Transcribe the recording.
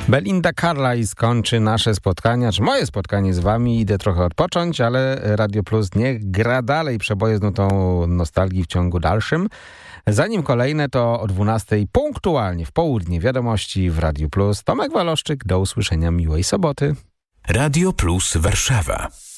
Belinda Carlisle kończy nasze spotkania, czy moje spotkanie z wami. Idę trochę odpocząć, ale Radio Plus niech gra dalej przeboje z nutą nostalgii w ciągu dalszym. Zanim kolejne, to o 12:00 punktualnie w południe wiadomości w Radio Plus. Tomek Waloszczyk, do usłyszenia, miłej soboty. Radio Plus Warszawa.